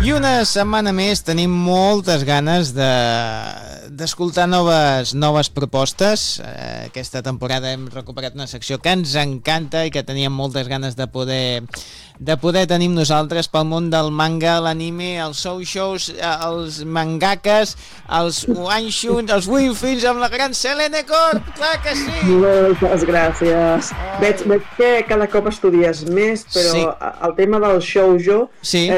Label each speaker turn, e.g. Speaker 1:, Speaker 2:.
Speaker 1: I una setmana més tenim moltes ganes d'escoltar noves propostes. Aquesta temporada hem recuperat una secció que ens encanta i que teníem moltes ganes de poder tenir nosaltres pel món del manga, l'anime, els shows, els mangakas, els one-shots, els win-fins amb la gran Selene Corp, clar que sí!
Speaker 2: Moltes gràcies. Veig que cada cop estudies més, però sí. El tema del shoujo,
Speaker 1: sí.